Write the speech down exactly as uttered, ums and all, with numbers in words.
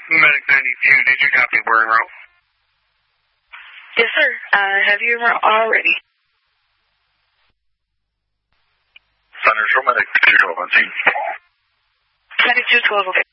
Medic ninety-two, did you copy we're en route? Yes, sir. Uh, have you en route already? Thunder, show medic two twelve on scene. ninety-two twelve, okay.